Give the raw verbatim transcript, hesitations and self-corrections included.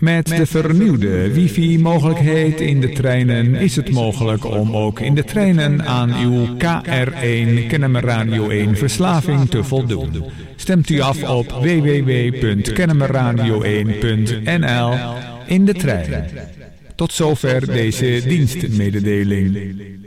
Met de vernieuwde wifi-mogelijkheid in de treinen is het mogelijk om ook in de treinen aan uw K R één Kennemer Radio één verslaving te voldoen. Stemt u af op w w w punt kennemerradio één punt n l in de trein. Tot zover deze dienstmededeling.